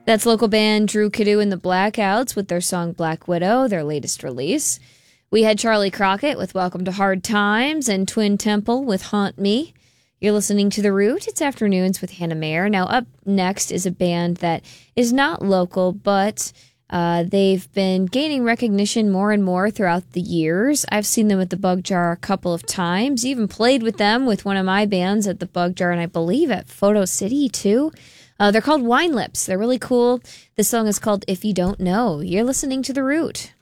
That's local band Drew Kidoo and the Blackouts with their song Black Widow, their latest release. We had Charlie Crockett with Welcome to Hard Times and Twin Temple with Haunt Me. You're listening to The Root. It's Afternoons with Hannah Mayer. Now, up next is a band that is not local, but they've been gaining recognition more and more throughout the years. I've seen them at the Bug Jar a couple of times, even played with them with one of my bands at the Bug Jar, and I believe at Photo City, too. They're called Wine Lips. They're really cool. This song is called If You Don't Know. You're listening to The Root.